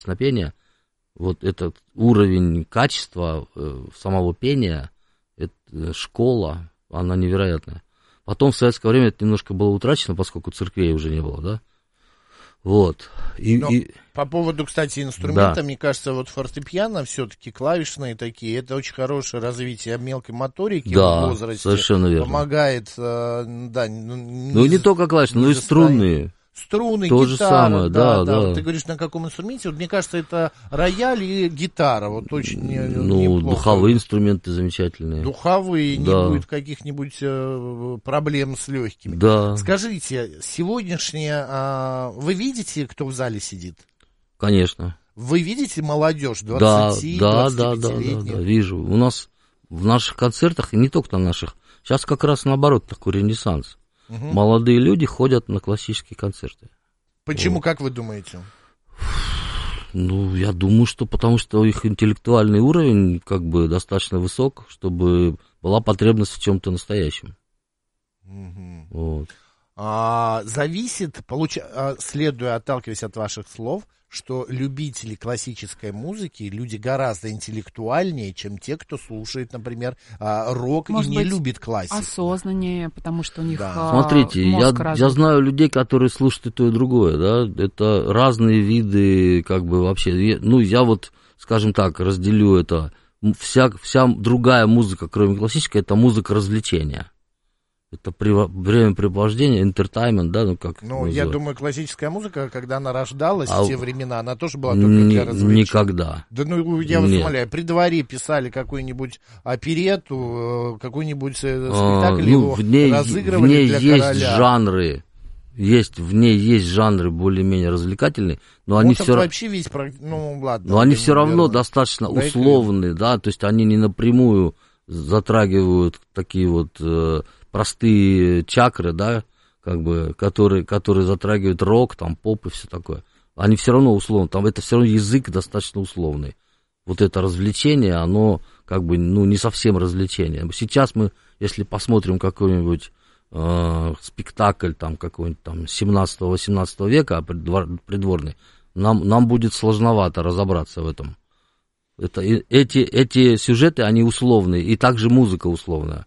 пения, вот этот уровень качества самого пения, это школа, она невероятная. Потом в советское время это немножко было утрачено, поскольку церквей уже не было, да? Вот. По поводу, кстати, инструмента, да. Мне кажется, вот фортепиано все-таки клавишные такие, это очень хорошее развитие мелкой моторики в возрасте. Совершенно верно. Помогает, не только клавишные, но и струнные. Струны, то гитара. же самое, да. Вот ты говоришь, на каком инструменте? Вот мне кажется, это рояль и гитара. Вот очень неплохо. Духовые инструменты замечательные. Духовые, не будет каких-нибудь проблем с легкими. Да. Скажите, сегодняшнее... Вы видите, кто в зале сидит? Конечно. Вы видите молодежь 20-25-летних? Да, вижу. У нас в наших концертах, и не только на наших, сейчас как раз наоборот такой ренессанс. Молодые люди ходят на классические концерты. Почему, как вы думаете? Я думаю, что потому что их интеллектуальный уровень как бы достаточно высок, чтобы была потребность в чем-то настоящем. Вот. Зависит, следуя, отталкиваясь от ваших слов, что любители классической музыки, люди гораздо интеллектуальнее, чем те, кто слушает, например, рок и не любит классику. Осознаннее, потому что у них Смотрите, мозг я знаю людей, которые слушают и то, и другое, да, это разные виды, как бы вообще, я вот, скажем так, разделю это, вся другая музыка, кроме классической, это музыка развлечения. Это времяпрепровождение, entertainment, да, я думаю, классическая музыка, когда она рождалась в те времена, она тоже была только для развлечения. Никогда. Да, я вас умоляю, при дворе писали какую-нибудь оперетту, какой-нибудь спектакль, его разыгрывали для короля. В ней есть жанры более-менее развлекательные, но они все они все равно достаточно условные, да, то есть они не напрямую затрагивают такие вот простые чакры, да, как бы, которые затрагивают рок, там, поп и все такое. Они все равно условны, там это все равно язык достаточно условный. Вот это развлечение, оно как бы, не совсем развлечение. Сейчас мы, если посмотрим какой-нибудь спектакль, там, какой-нибудь там 17-18 века придворный, нам будет сложновато разобраться в этом. Эти сюжеты, они условные, и также музыка условная.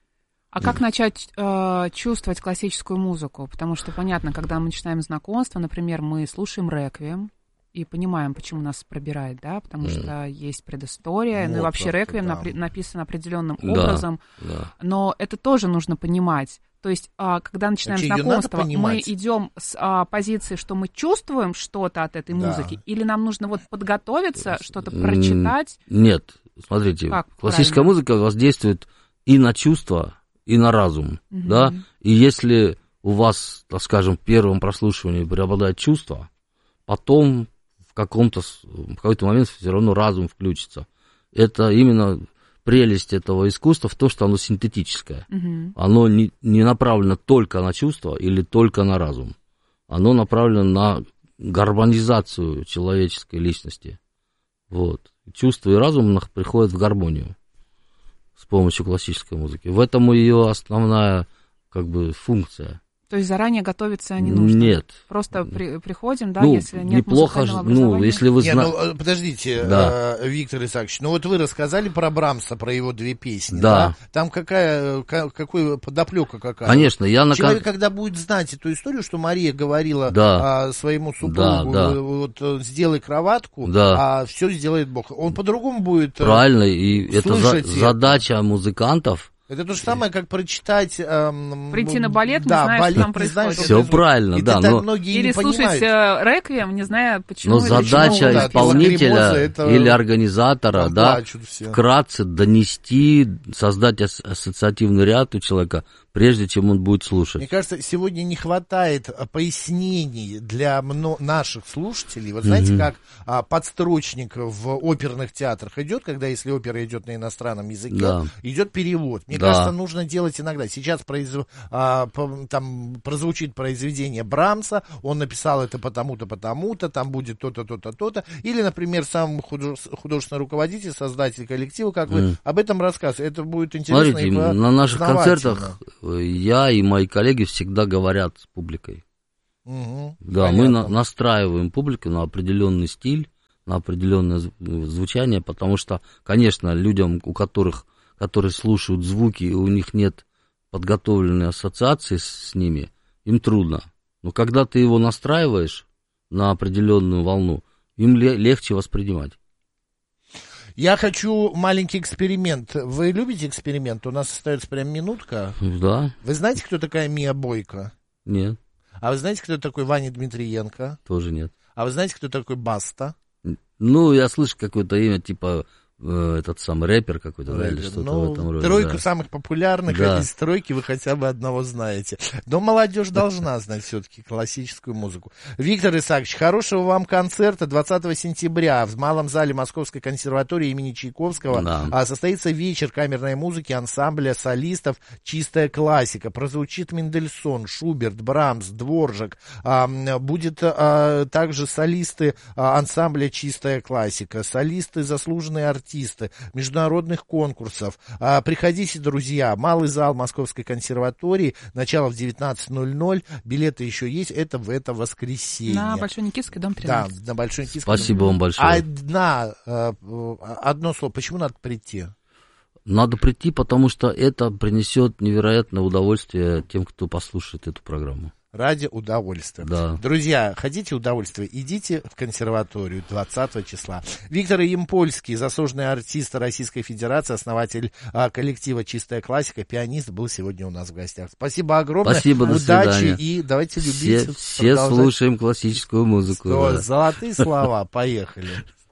А как начать чувствовать классическую музыку? Потому что, понятно, когда мы начинаем знакомство, например, мы слушаем реквием и понимаем, почему нас пробирает, да, потому что есть предыстория, и вообще реквием написан определенным образом, но это тоже нужно понимать. То есть, когда начинаем знакомство, мы идем с позиции, что мы чувствуем что-то от этой музыки, или нам нужно вот подготовиться, что-то прочитать? Нет, смотрите, классическая музыка воздействует и на чувства, и на разум, да, и если у вас, так скажем, в первом прослушивании преобладает чувство, потом в какой-то момент все равно разум включится. Это именно прелесть этого искусства в том, что оно синтетическое. Оно не направлено только на чувство или только на разум. Оно направлено на гармонизацию человеческой личности. Вот. Чувство и разум приходят в гармонию с помощью классической музыки. В этом ее основная, как бы, функция. То есть заранее готовиться не нужно? Нет. Просто приходим, да, если нет неплохо, музыкального образования? если вы знаете... подождите, Виктор Исаакович, вот вы рассказали про Брамса, про его 2 песни, да? Там подоплека какая? Конечно, Человек, когда будет знать эту историю, что Мария говорила своему супругу, вот сделай кроватку, а все сделает Бог. Он по-другому будет Правильно, и это задача музыкантов. Это то же самое, как прочитать... Прийти на балет, не зная, что там происходит. Все правильно, и да. Или слушать реквием, не зная, почему. Но задача исполнителя или организатора, вкратце донести, создать ассоциативный ряд у человека, прежде чем он будет слушать. Мне кажется, сегодня не хватает пояснений для наших слушателей. Вот знаете, как подстрочник в оперных театрах идет, когда, если опера идет на иностранном языке, идет перевод. Мне кажется, нужно делать иногда. Сейчас там прозвучит произведение Брамса, он написал это потому-то, потому-то, там будет то-то, то-то, то-то. Или, например, сам художественный руководитель, создатель коллектива, как вы об этом рассказываете. Это будет интересно. Смотрите, на наших концертах я и мои коллеги всегда говорят с публикой. Да, понятно. Мы настраиваем публику на определенный стиль, на определенное звучание, потому что, конечно, людям, которые слушают звуки, и у них нет подготовленной ассоциации с ними, им трудно. Но когда ты его настраиваешь на определенную волну, им легче воспринимать. Я хочу маленький эксперимент. Вы любите эксперимент? У нас остается прям минутка. Да. Вы знаете, кто такая Мия Бойко? Нет. А вы знаете, кто такой Ваня Дмитриенко? Тоже нет. А вы знаете, кто такой Баста? Ну, я слышу какое-то имя, типа этот самый рэпер какой-то, да, или что-то в этом роде. Тройку да. самых популярных, да. Из тройки вы хотя бы одного знаете. Но молодежь должна знать все-таки классическую музыку. Виктор Исаакович, хорошего вам концерта 20 сентября в Малом зале Московской консерватории имени Чайковского. Да. Состоится вечер камерной музыки ансамбля солистов «Чистая классика». Прозвучит Мендельсон, Шуберт, Брамс, Дворжак. Будет также солисты ансамбля «Чистая классика», солисты, заслуженные артисты международных конкурсов. Приходите, друзья. Малый зал Московской консерватории. Начало в 19:00. Билеты еще есть. Это в это воскресенье. На Большой Никитской, дом 13. Да, на Большой Никитской. Спасибо вам большое. Одно слово. Почему надо прийти? Надо прийти, потому что это принесет невероятное удовольствие тем, кто послушает эту программу. Ради удовольствия. Да. Друзья, хотите удовольствия, идите в консерваторию 20 числа. Виктор Ямпольский, заслуженный артист Российской Федерации, основатель коллектива «Чистая классика», пианист, был сегодня у нас в гостях. Спасибо огромное. Спасибо, до удачи свидания. И давайте любить. Все слушаем классическую музыку. Да. Золотые слова. Поехали.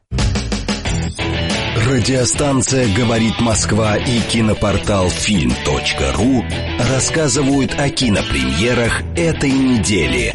Радиостанция «Говорит Москва» и кинопортал film.ru рассказывают о кинопремьерах этой недели.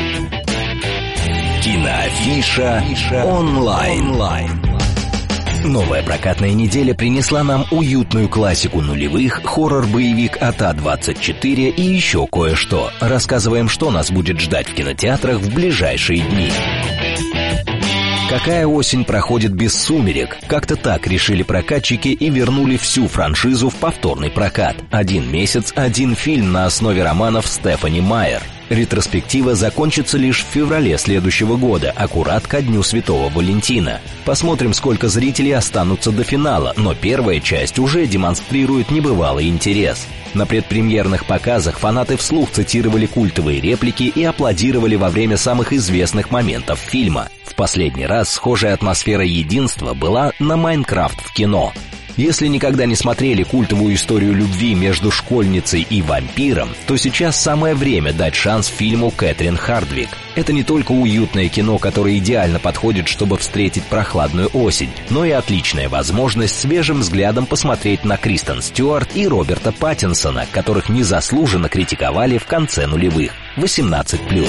Киноафиша онлайн. Новая прокатная неделя принесла нам уютную классику нулевых, хоррор-боевик от А24 и еще кое-что. Рассказываем, что нас будет ждать в кинотеатрах в ближайшие дни. Какая осень проходит без сумерек? Как-то так решили прокатчики и вернули всю франшизу в повторный прокат. 1 месяц, 1 фильм на основе романов Стефани Майер. Ретроспектива закончится лишь в феврале следующего года, аккурат ко Дню Святого Валентина. Посмотрим, сколько зрителей останутся до финала, но первая часть уже демонстрирует небывалый интерес. На предпремьерных показах фанаты вслух цитировали культовые реплики и аплодировали во время самых известных моментов фильма. В последний раз схожая атмосфера единства была на «Майнкрафт» в кино. Если никогда не смотрели культовую историю любви между школьницей и вампиром, то сейчас самое время дать шанс фильму Кэтрин Хардвик. Это не только уютное кино, которое идеально подходит, чтобы встретить прохладную осень, но и отличная возможность свежим взглядом посмотреть на Кристен Стюарт и Роберта Паттинсона, которых незаслуженно критиковали в конце нулевых. 18+.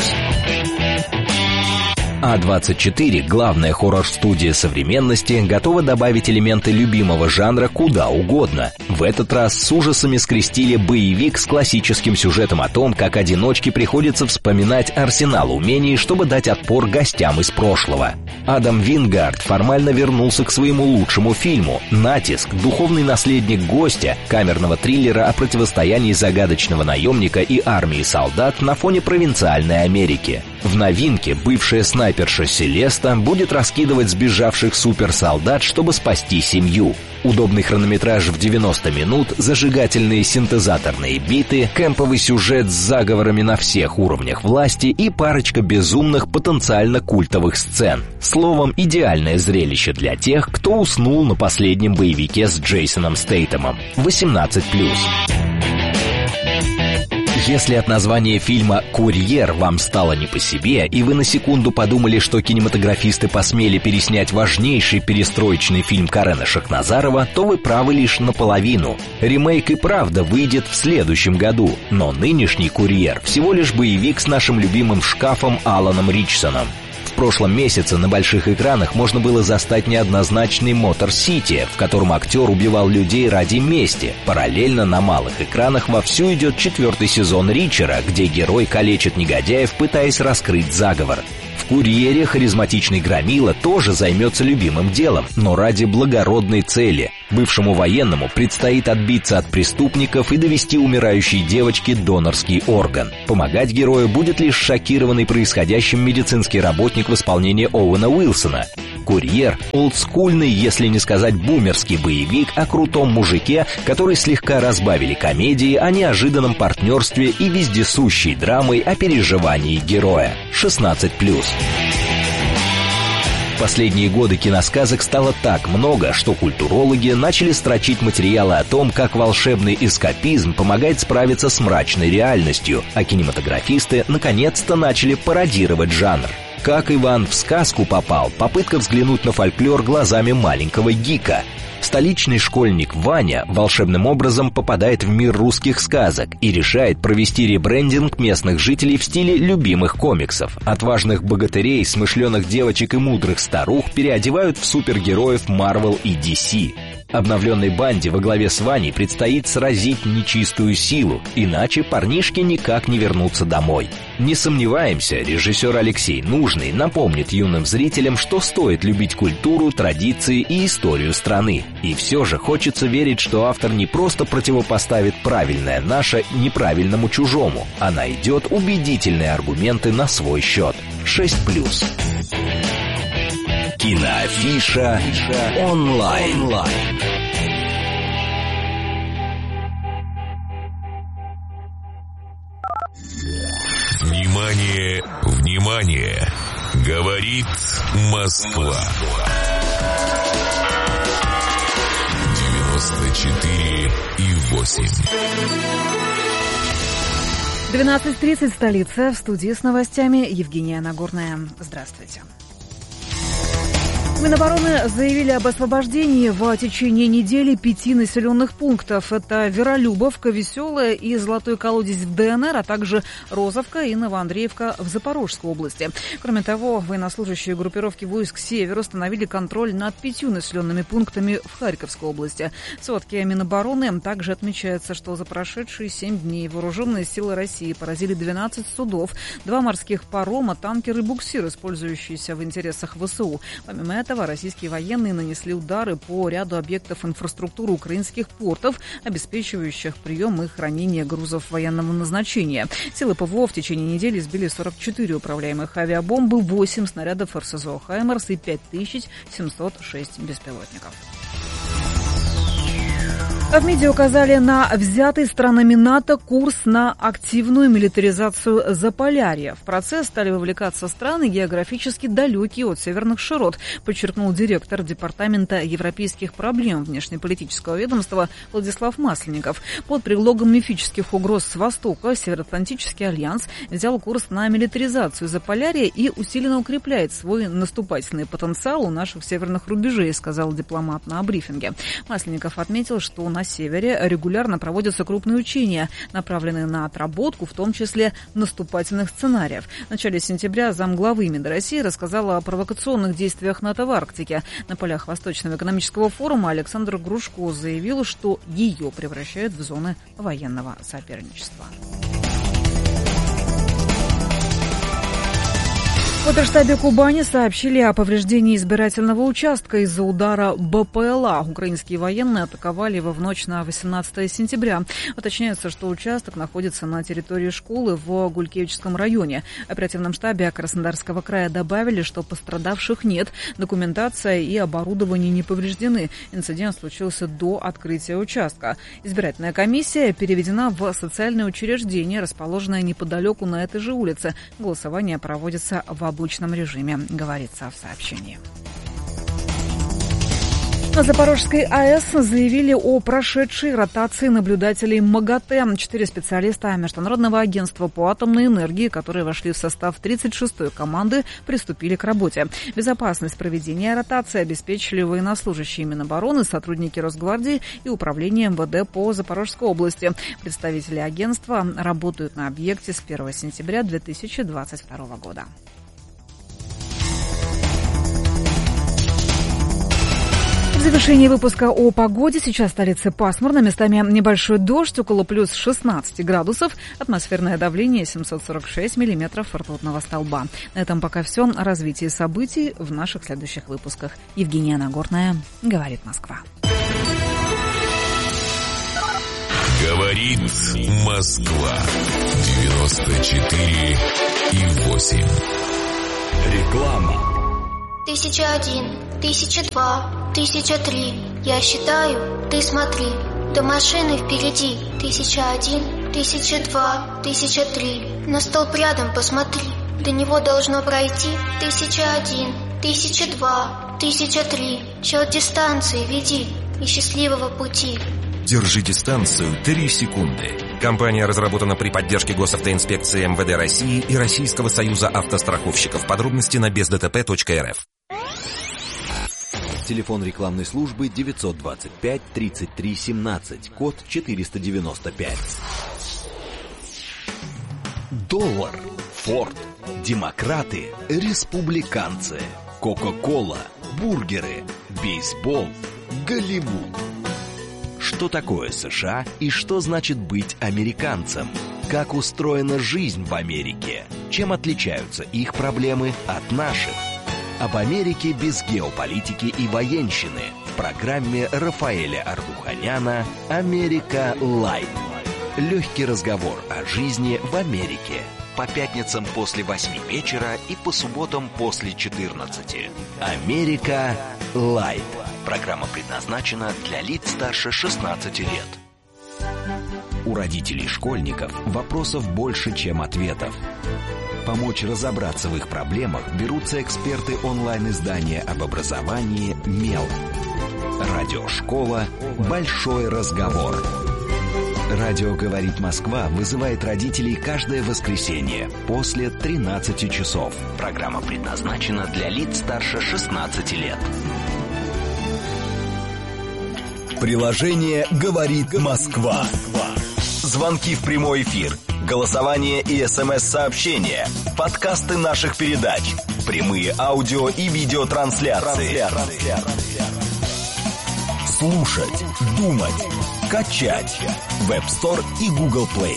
А24, главная хоррор-студия современности, готова добавить элементы любимого жанра куда угодно. В этот раз с ужасами скрестили боевик с классическим сюжетом о том, как одиночке приходится вспоминать арсенал умений, чтобы дать отпор гостям из прошлого. Адам Вингард формально вернулся к своему лучшему фильму «Натиск», духовный наследник гостя, камерного триллера о противостоянии загадочного наемника и армии солдат на фоне провинциальной Америки. В новинке бывшая снайперша Селеста будет раскидывать сбежавших суперсолдат, чтобы спасти семью. Удобный хронометраж в 90 минут, зажигательные синтезаторные биты, кэмповый сюжет с заговорами на всех уровнях власти и парочка безумных потенциально культовых сцен. Словом, идеальное зрелище для тех, кто уснул на последнем боевике с Джейсоном Стейтемом. 18+. Если от названия фильма «Курьер» вам стало не по себе, и вы на секунду подумали, что кинематографисты посмели переснять важнейший перестроечный фильм Карена Шахназарова, то вы правы лишь наполовину. Ремейк и правда выйдет в следующем году, но нынешний «Курьер» всего лишь боевик с нашим любимым шкафом Аланом Ричсоном. В прошлом месяце на больших экранах можно было застать неоднозначный «Мотор Сити», в котором актер убивал людей ради мести. Параллельно на малых экранах вовсю идет 4-й сезон «Ричера», где герой калечит негодяев, пытаясь раскрыть заговор. В «Курьере» харизматичный громила тоже займется любимым делом, но ради благородной цели. Бывшему военному предстоит отбиться от преступников и довести умирающей девочке донорский орган. Помогать герою будет лишь шокированный происходящим медицинский работник в исполнении Оуэна Уилсона. «Курьер» — олдскульный, если не сказать бумерский боевик о крутом мужике, который слегка разбавили комедии о неожиданном партнерстве и вездесущей драмой о переживании героя. 16+. В последние годы киносказок стало так много, что культурологи начали строчить материалы о том, как волшебный эскапизм помогает справиться с мрачной реальностью, а кинематографисты наконец-то начали пародировать жанр. «Как Иван в сказку попал» — попытка взглянуть на фольклор глазами маленького гика. Столичный школьник Ваня волшебным образом попадает в мир русских сказок и решает провести ребрендинг местных жителей в стиле любимых комиксов. Отважных богатырей, смышленых девочек и мудрых старух переодевают в супергероев Marvel и DC. Обновленной банде во главе с Ваней предстоит сразить нечистую силу, иначе парнишки никак не вернутся домой. Не сомневаемся, режиссер Алексей Нужный напомнит юным зрителям, что стоит любить культуру, традиции и историю страны. И все же хочется верить, что автор не просто противопоставит правильное наше неправильному чужому, а найдет убедительные аргументы на свой счет. 6+. Киноафиша онлайн. Внимание, внимание! Говорит Москва. 94,8. 12:30, столица. В студии с новостями Евгения Нагорная. Здравствуйте. Минобороны заявили об освобождении в течение недели 5 населенных пунктов. Это Веролюбовка, Веселая и Золотой колодец в ДНР, а также Розовка и Новоандреевка в Запорожской области. Кроме того, военнослужащие группировки войск «Север» установили контроль над 5 населенными пунктами в Харьковской области. В сводке Минобороны также отмечается, что за прошедшие 7 дней вооруженные силы России поразили 12 судов, 2 морских парома, танкер и буксир, использующиеся в интересах ВСУ. Помимо этого, российские военные нанесли удары по ряду объектов инфраструктуры украинских портов, обеспечивающих прием и хранение грузов военного назначения. Силы ПВО в течение недели сбили 44 управляемых авиабомбы, 8 снарядов РСЗО «Хаймерс» и 5706 беспилотников. В МИДе указали на взятый странами НАТО курс на активную милитаризацию Заполярья. В процесс стали вовлекаться страны, географически далекие от северных широт, подчеркнул директор Департамента европейских проблем внешнеполитического ведомства Владислав Масленников. Под предлогом мифических угроз с востока Североатлантический альянс взял курс на милитаризацию Заполярья и усиленно укрепляет свой наступательный потенциал у наших северных рубежей, сказал дипломат на брифинге. Масленников отметил, что на севере регулярно проводятся крупные учения, направленные на отработку, в том числе наступательных сценариев. В начале сентября замглавы МИДа России рассказала о провокационных действиях НАТО в Арктике. На полях Восточного экономического форума Александр Грушко заявил, что ее превращают в зоны военного соперничества. В Оперштабе Кубани сообщили о повреждении избирательного участка из-за удара БПЛА. Украинские военные атаковали его в ночь на 18 сентября. Уточняется, что участок находится на территории школы в Гулькевичском районе. В оперативном штабе Краснодарского края добавили, что пострадавших нет, документация и оборудование не повреждены. Инцидент случился до открытия участка. Избирательная комиссия переведена в социальное учреждение, расположенное неподалеку на этой же улице. Голосование проводится в обычном режиме, говорится в сообщении. На Запорожской АЭС заявили о прошедшей ротации наблюдателей МАГАТЭ. 4 специалиста Международного агентства по атомной энергии, которые вошли в состав 36-й команды, приступили к работе. Безопасность проведения ротации обеспечили военнослужащие Минобороны, сотрудники Росгвардии и Управления МВД по Запорожской области. Представители агентства работают на объекте с 1 сентября 2022 года. В завершении выпуска о погоде. Сейчас в столице пасмурно, местами небольшой дождь, около плюс 16 градусов. Атмосферное давление 746 миллиметров ртутного столба. На этом пока все. Развитие событий в наших следующих выпусках. Евгения Нагорная, говорит Москва. Говорит Москва. 94,8. Реклама. 1001, 1002, 1003. Я считаю, ты смотри. До машины впереди. 1001, 1002, 1003. На столб рядом посмотри. До него должно пройти 1001, 1002, 1003. Счет дистанции веди и счастливого пути. Держи дистанцию 3 секунды. Компания разработана при поддержке госавтоинспекции МВД России и Российского союза автостраховщиков. Подробности на бездтп.рф. Телефон рекламной службы 925 33 17, код 495. Доллар, Форд, демократы, республиканцы, Кока-кола, бургеры, бейсбол, Голливуд. Что такое США и что значит быть американцем? Как устроена жизнь в Америке? Чем отличаются их проблемы от наших? Об Америке без геополитики и военщины в программе Рафаэля Ардуханяна «Америка Лайт». Легкий разговор о жизни в Америке. По пятницам после 8 вечера и по субботам после 14. «Америка Лайт». Программа предназначена для лиц старше 16 лет. У родителей школьников вопросов больше, чем ответов. Помочь разобраться в их проблемах берутся эксперты онлайн-издания об образовании «Мел». Радиошкола «Большой разговор». Радио «Говорит Москва» вызывает родителей каждое воскресенье после 13 часов. Программа предназначена для лиц старше 16 лет. Приложение «Говорит Москва». Звонки в прямой эфир, голосование и СМС-сообщения, подкасты наших передач, прямые аудио и видеотрансляции. Слушать, думать, качать. Web Store и Google Play.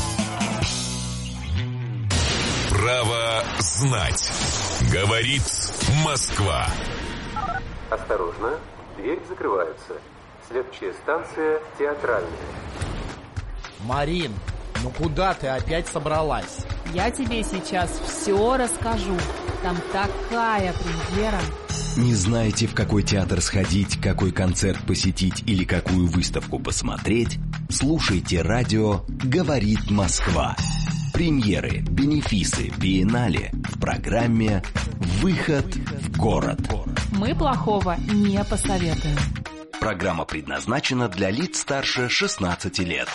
Право знать. Говорит Москва. Осторожно, дверь закрывается. Следующая станция Театральная. Марин, ну куда ты опять собралась? Я тебе сейчас все расскажу. Там такая премьера. Не знаете, в какой театр сходить, какой концерт посетить или какую выставку посмотреть? Слушайте радио «Говорит Москва». Премьеры, бенефисы, биеннале в программе «Выход в город». Мы плохого не посоветуем. Программа предназначена для лиц старше 16 лет.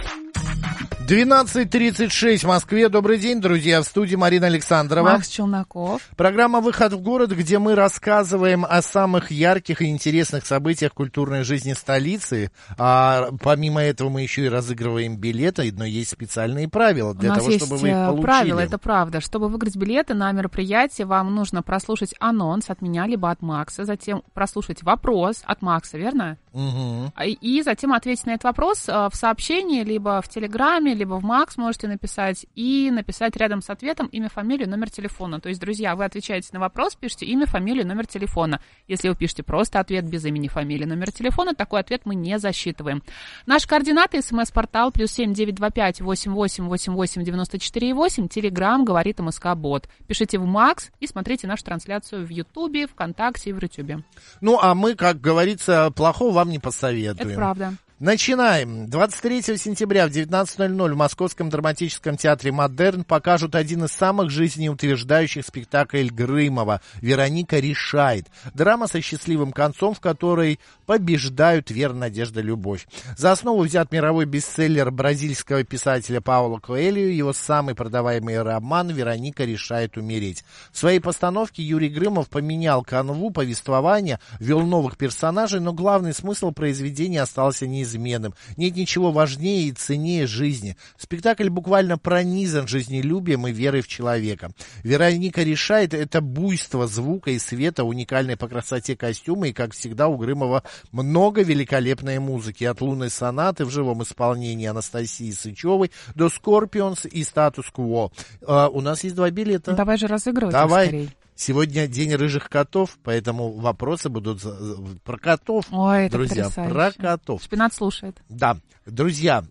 12:36 в Москве. Добрый день, друзья. В студии Марина Александрова. Макс Челноков. Программа «Выход в город», где мы рассказываем о самых ярких и интересных событиях культурной жизни столицы. А помимо этого мы еще и разыгрываем билеты, но есть специальные правила для того, чтобы вы их получили. Правила, это правда. Чтобы выиграть билеты на мероприятие, вам нужно прослушать анонс от меня, либо от Макса, затем прослушать вопрос от Макса, верно? Угу. И затем ответить на этот вопрос в сообщении, либо в Телеграме, либо в Макс можете написать, и написать рядом с ответом имя, фамилию, номер телефона. То есть, друзья, вы отвечаете на вопрос, пишите имя, фамилию, номер телефона. Если вы пишете просто ответ без имени, фамилии, номер телефона, такой ответ мы не засчитываем. Наши координаты: СМС-портал +7 925 88 88 94 8, Телеграм «Говорит МСК Бот». Пишите в Макс и смотрите нашу трансляцию в Ютубе, ВКонтакте и в Рутюбе. Ну, а мы, как говорится, плохого вам не посоветуем. Это правда. Начинаем. 23 сентября в 19:00 в Московском драматическом театре «Модерн» покажут один из самых жизнеутверждающих спектаклей Грымова «Вероника решает». Драма со счастливым концом, в которой побеждают вера, надежда, любовь. За основу взят мировой бестселлер бразильского писателя Паула Коэльо, его самый продаваемый роман «Вероника решает умереть». В своей постановке Юрий Грымов поменял канву повествования, ввел новых персонажей, но главный смысл произведения остался неизменным. Нет ничего важнее и ценнее жизни. Спектакль буквально пронизан жизнелюбием и верой в человека. «Вероника решает» — это буйство звука и света, уникальной по красоте костюма, и, как всегда, у Грымова много великолепной музыки. От «Лунной сонаты» в живом исполнении Анастасии Сычевой до «Скорпионс» и «Статус-кво». У нас есть 2 билета. Давай же разыгрывать. Давай. Скорей. Сегодня день рыжих котов, поэтому вопросы будут про котов. Ой, это друзья, потрясающе. про котов. Шпинат слушает. Да, друзья,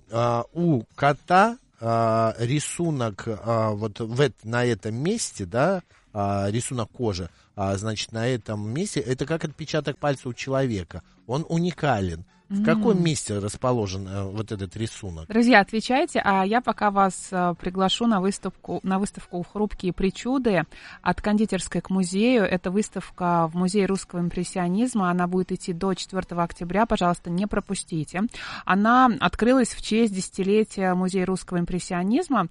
у кота рисунок вот на этом месте, да, рисунок кожи, значит, на этом месте, это как отпечаток пальца у человека. Он уникален. В каком месте расположен вот этот рисунок? Друзья, отвечайте, а я пока вас приглашу на выставку «Хрупкие причуды» от кондитерской к музею. Это выставка в Музее русского импрессионизма. Она будет идти до 4 октября. Пожалуйста, не пропустите. Она открылась в честь десятилетия Музея русского импрессионизма.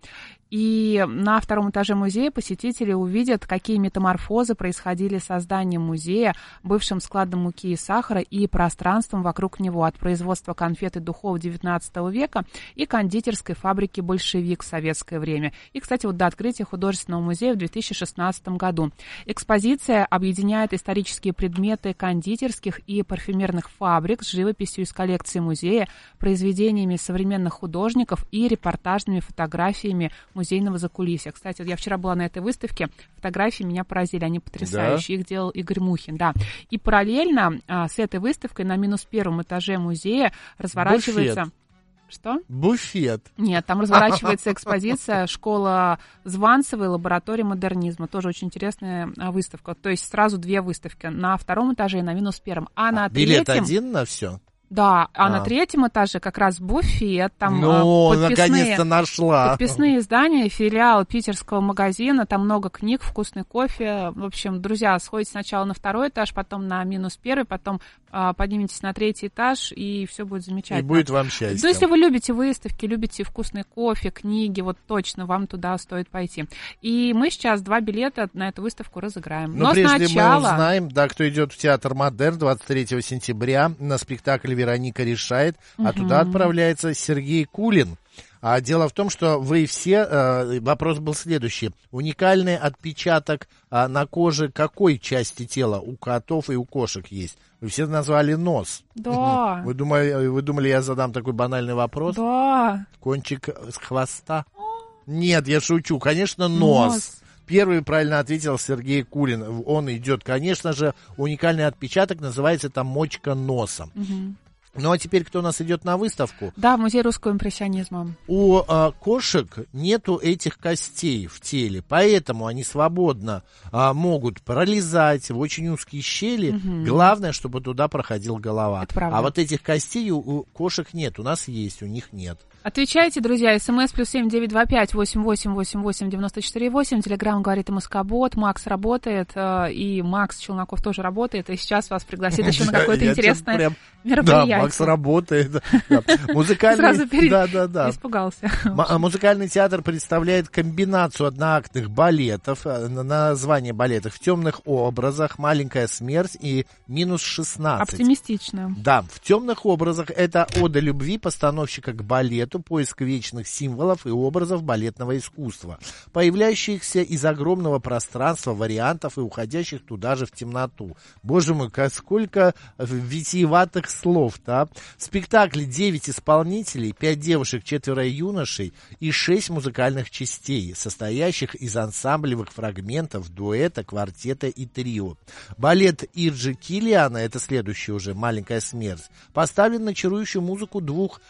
И на 2-м этаже музея посетители увидят, какие метаморфозы происходили с созданием музея, бывшим складом муки и сахара и пространством вокруг него, от производства конфет и духов XIX века и кондитерской фабрики «Большевик» в советское время. И, кстати, вот до открытия художественного музея в 2016 году. Экспозиция объединяет исторические предметы кондитерских и парфюмерных фабрик с живописью из коллекции музея, произведениями современных художников и репортажными фотографиями музейного закулисья. Кстати, я вчера была на этой выставке, фотографии меня поразили, они потрясающие, да? Их делал Игорь Мухин, да. И параллельно с этой выставкой на -1 этаже музея разворачивается... Буфет. Что? Буфет. Нет, там разворачивается экспозиция «Школа Званцевой. Лаборатория модернизма». Тоже очень интересная выставка. То есть сразу 2 выставки. На 2-м этаже и на -1. А на 3-м... Билет один на все? Да, на 3-м этаже как раз буфет, там наконец-то нашла. Подписные издания, филиал питерского магазина, там много книг, вкусный кофе. В общем, друзья, сходите сначала на 2-й этаж, потом на -1, потом подниметесь на 3-й этаж, и все будет замечательно. И будет вам счастье. Ну, если вы любите выставки, любите вкусный кофе, книги, вот точно вам туда стоит пойти. И мы сейчас 2 билета на эту выставку разыграем. Но прежде сначала... мы узнаем, да, кто идет в театр «Модерн» 23 сентября на спектакль «Вероника решает», а туда отправляется Сергей Кулин. А дело в том, что вы все, вопрос был следующий. Уникальный отпечаток на коже какой части тела у котов и у кошек есть? Вы все назвали нос. Да. Вы думали, я задам такой банальный вопрос? Да. Кончик с хвоста? Нет, я шучу. Конечно, нос. Первый правильно ответил Сергей Кулин. Он идет, конечно же, уникальный отпечаток, называется там мочка носа. Ну, а теперь кто у нас идет на выставку? Да, в Музей русского импрессионизма. У кошек нету этих костей в теле, поэтому они свободно могут пролезать в очень узкие щели. Главное, чтобы туда проходила голова. А вот этих костей у кошек нет, у нас есть, у них нет. Отвечайте, друзья, смс +7 925 88 88 94 8, телеграм говорит МСК-бот, Макс работает, и Макс Челноков тоже работает, и сейчас вас пригласит еще на какое-то интересное мероприятие. Да, Макс работает. Музыкальный... Испугался. Музыкальный театр представляет комбинацию одноактных балетов, название балетов «В темных образах», «Маленькая смерть» и «-16». Оптимистично. Да, «В темных образах» — это ода любви постановщика к балету, поиск вечных символов и образов балетного искусства, появляющихся из огромного пространства вариантов и уходящих туда же в темноту. Боже мой, сколько витиеватых слов-то. В спектакле 9 исполнителей, 5 девушек, 4 юношей и 6 музыкальных частей, состоящих из ансамблевых фрагментов, дуэта, квартета и трио. Балет Ирджи Киллиана, это следующий уже, «Маленькая смерть», поставлен на чарующую музыку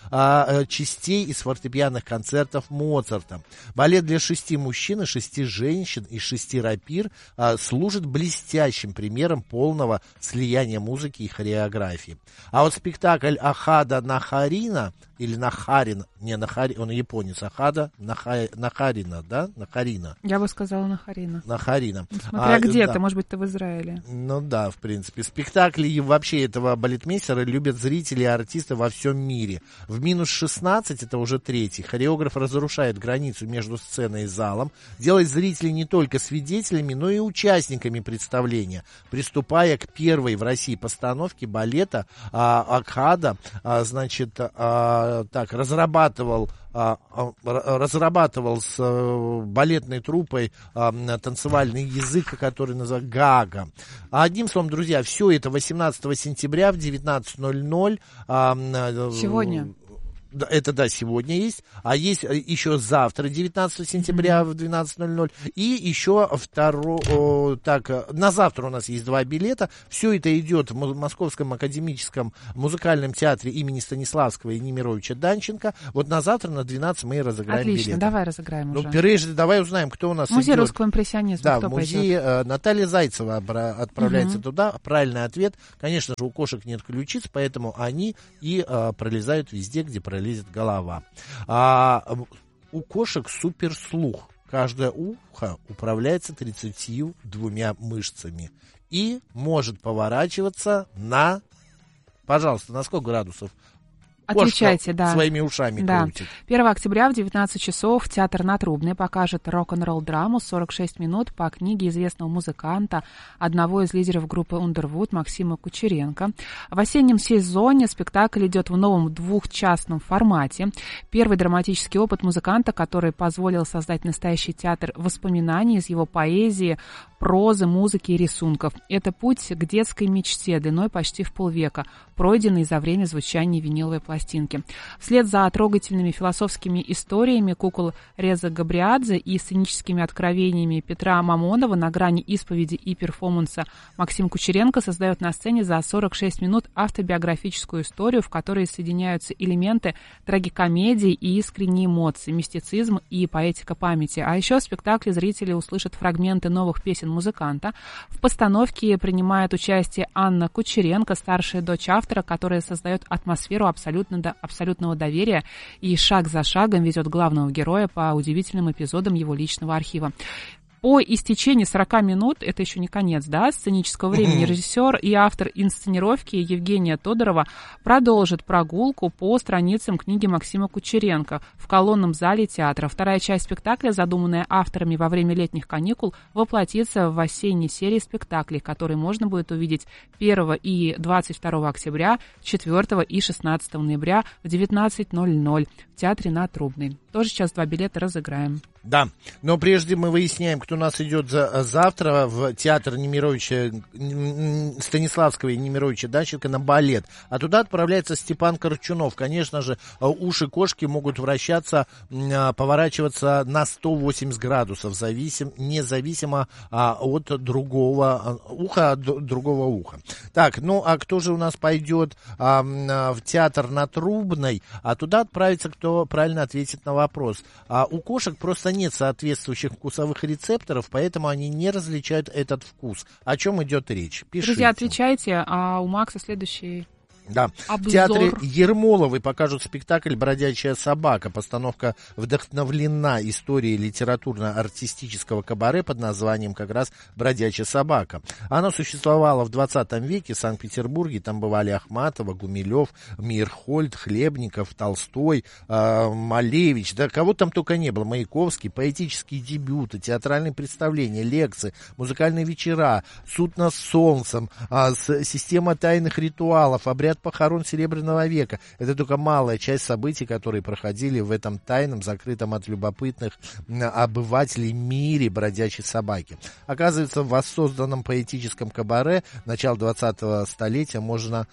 2 частей из фортепианных концертов Моцарта. Балет для 6 мужчин и 6 женщин и 6 рапир служит блестящим примером полного слияния музыки и хореографии. А вот спектакль Ахада Нахарина, или Нахарин, он японец, Ахада Нахарина, да? Нахарина. Я бы сказала Нахарина. Нахарина. Смотря где-то, может быть, ты в Израиле. Ну да, в принципе. Спектакли и вообще этого балетмейстера любят зрители и артисты во всем мире. В -16, это уже 3-й, хореограф разрушает границу между сценой и залом, делает зрителей не только свидетелями, но и участниками представления. Приступая к первой в России постановке балета, Ахада, разрабатывал с балетной труппой танцевальный язык, который называется Гага. Одним словом, друзья, все это 18 сентября в 19:00. Сегодня. Это, да, сегодня есть. А есть еще завтра, 19 сентября в 12:00. И еще на завтра у нас есть 2 билета. Все это идет в Московском академическом музыкальном театре имени Станиславского и Немировича Данченко. Вот на завтра на 12 мы разыграем билеты. Отлично, давай разыграем уже. Ну, прежде давай узнаем, кто у нас Музей идет. русского импрессионизма. Да, кто в музей Наталья Зайцева отправляется туда. Правильный ответ. Конечно же, у кошек нет ключиц, поэтому они и пролезают везде, где пролезет голова. У кошек суперслух. Каждое ухо управляется 32 мышцами и может поворачиваться на... Пожалуйста, на сколько градусов? Отвечайте, да. Своими ушами крутит. 1 октября в 19 часов Театр на Трубной покажет рок-н-ролл-драму 46 минут по книге известного музыканта, одного из лидеров группы Underwood Максима Кучеренко. В осеннем сезоне спектакль идет в новом 2-частном формате. Первый драматический опыт музыканта, который позволил создать настоящий театр воспоминаний из его поэзии, прозы, музыки и рисунков. Это путь к детской мечте длиной почти в полвека, пройденный за время звучания виниловой пластинки. Вслед за трогательными философскими историями кукол Реза Габриадзе и сценическими откровениями Петра Мамонова на грани исповеди и перформанса Максим Кучеренко создает на сцене за 46 минут автобиографическую историю, в которой соединяются элементы трагикомедии и искренние эмоции, мистицизм и поэтика памяти. А еще в спектакле зрители услышат фрагменты новых песен музыканта. В постановке принимает участие Анна Кучеренко, старшая дочь автора, которая создает атмосферу абсолютного доверия и шаг за шагом ведет главного героя по удивительным эпизодам его личного архива. По истечении 40 минут, это еще не конец, да, сценического времени, режиссер и автор инсценировки Евгения Тодорова продолжит прогулку по страницам книги Максима Кучеренко в колонном зале театра. Вторая часть спектакля, задуманная авторами во время летних каникул, воплотится в осенней серии спектаклей, которые можно будет увидеть 1 и 22 октября, 4 и 16 ноября в 19:00 в Театре на Трубной. Тоже сейчас 2 билета разыграем. Да, но прежде мы выясняем, кто у нас идет завтра в театр Станиславского и Немировича Данченко на балет. А туда отправляется Степан Корчунов. Конечно же, уши кошки могут вращаться, поворачиваться на 180 градусов, независимо от другого уха. Так, ну а кто же у нас пойдет в театр на Трубной? А туда отправится, кто правильно ответит на вопрос. У кошек просто нет соответствующих вкусовых рецепторов, поэтому они не различают этот вкус. О чем идет речь? Пишите. Друзья, отвечайте, а у Макса следующий... Да. Обзор. В театре Ермоловой покажут спектакль «Бродячая собака». Постановка вдохновлена историей литературно-артистического кабаре под названием как раз «Бродячая собака». Оно существовало в 20 веке в Санкт-Петербурге. Там бывали Ахматова, Гумилев, Мирхольд, Хлебников, Толстой, Малевич. Да кого там только не было. Маяковский, поэтические дебюты, театральные представления, лекции, музыкальные вечера, «Суд над солнцем», система тайных ритуалов, обряд похорон Серебряного века. Это только малая часть событий, которые проходили в этом тайном, закрытом от любопытных обывателей мире бродячей собаки. Оказывается, в воссозданном поэтическом кабаре начала 20-го столетия можно